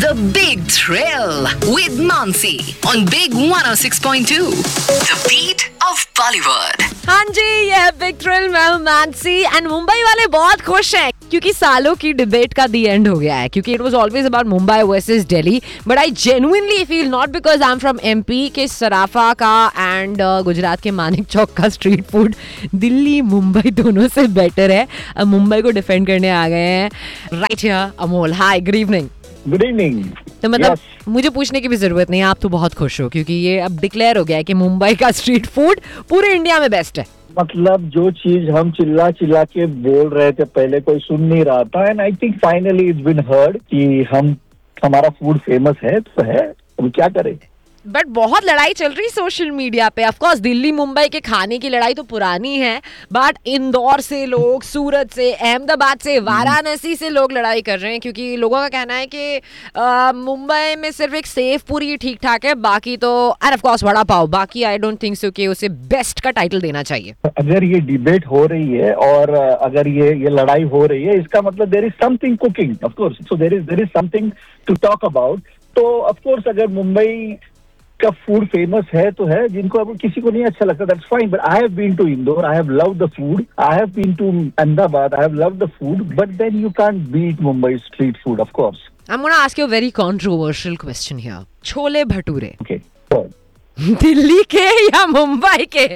The Big Thrill with Mansi on Big 106.2. The beat of Bollywood. हाँ जी, ये है big thrill. मैं हूं मानसी एंड मुंबई वाले बहुत खुश हैं क्योंकि सालों की डिबेट का दी एंड हो गया है, क्योंकि it was always about Mumbai versus Delhi, but I genuinely feel not because I am from MP के सराफा का एंड गुजरात के मानिक चौक का स्ट्रीट फूड दिल्ली मुंबई दोनों से बेटर है। अब मुंबई को डिफेंड करने आ गए हैं right here. Amol, hi, good evening. Good evening. तो मतलब मुझे पूछने की भी जरूरत नहीं है, आप तो बहुत खुश हो क्योंकि ये अब डिक्लेयर हो गया है कि मुंबई का स्ट्रीट फूड पूरे इंडिया में बेस्ट है। मतलब जो चीज हम चिल्ला चिल्ला के बोल रहे थे पहले कोई सुन नहीं रहा था, and I think finally it's been heard कि हमारा फूड फेमस है तो है, अब क्या करें। बट बहुत लड़ाई चल रही सोशल मीडिया पे। ऑफ कोर्स दिल्ली मुंबई के खाने की लड़ाई तो पुरानी है, बट इंदौर से लोग, सूरत से, अहमदाबाद से, वाराणसी से लोग लड़ाई कर रहे हैं क्योंकि लोगों का कहना है कि मुंबई में सिर्फ एक सेव पूरी ठीक ठाक है, बाकी तो end of course vada pav, बाकी आई डोंट थिंक सो कि उसे बेस्ट का टाइटल देना चाहिए। अगर ये डिबेट हो रही है और अगर ये लड़ाई हो रही है, इसका मतलब there is something cooking, of course, so there is something to talk about. तो ऑफ कोर्स अगर मुंबई का फूड फेमस है तो है, जिनको अब किसी को नहीं अच्छा लगता that's fine, but I have been to Indore, I have loved the food, I have been to Ahmedabad, I have loved the food, but then you can't beat Mumbai street food, of course. I'm gonna ask you a very controversial question here. Chole bhature okay, Delhi के या मुंबई के?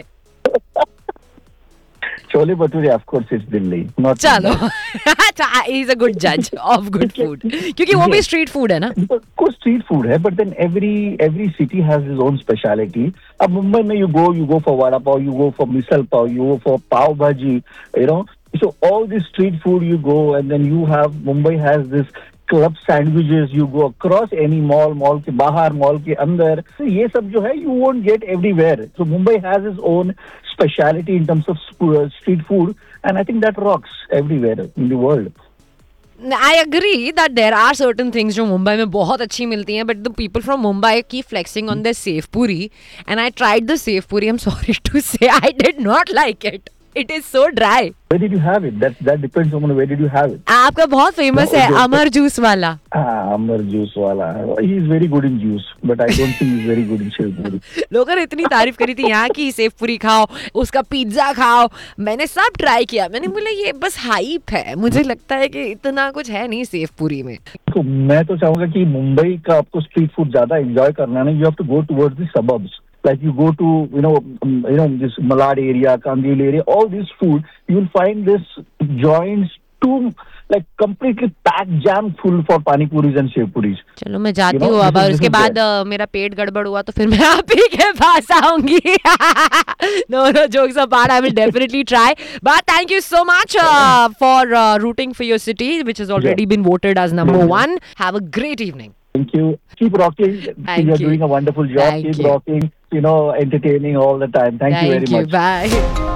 Chole bhature of course is Delhi, not चलो he is a good जज of good food क्योंकि वो भी street food है ना। कुछ स्ट्रीट फूड है, but then every city has his own speciality. अब मुंबई में you go for vada pav, you go for misal pav, you go for पाव भाजी, you know, so all this street food you go, and then you have Mumbai has this club sandwiches, you go across any mall के बाहर, mall के अंदर, तो ये सब जो है you won't get everywhere. So Mumbai has his own speciality in terms of street food, and I think that rocks everywhere in the world. I agree that there are certain things जो मुंबई में बहुत अच्छी मिलती हैं, but the people from Mumbai keep flexing on their sev puri, and I tried the sev puri. I'm sorry to say I did not like it. It is so dry. Where did you have it? That depends on where did you have it. आपका बहुत famous है अमर juice वाला। अमर juice वाला, he is very good in juice, but I don't think he is very good in save पूरी। लोगों ने इतनी तारीफ करी थी यहाँ की, सेव पूरी खाओ, उसका पिज्जा खाओ, मैंने सब ट्राई किया, मैंने बोला ये बस हाइप है, मुझे लगता है कि इतना कुछ है नहीं सेव पूरी में। तो मैं तो चाहूंगा कि मुंबई का आपको स्ट्रीट फूड ज्यादा एंजॉय करना है, you have to go towards the suburbs. Like you go to, this Malad area, Kandil area, all this food, you'll find this joints too, like completely packed, jam full for pani puris and sev puris. चलो मैं जाती हूँ अब, और उसके बाद मेरा पेट गड़बड़ हुआ तो फिर मैं आप ही के पास आऊंगी। No jokes apart, I will definitely try. But thank you so much for rooting for your city, which has already been voted as number 1. Have a great evening. Thank you. Keep rocking. Thank You're you. doing a wonderful job. Thank Keep you. rocking. Entertaining all the time. Thank you very much. Bye.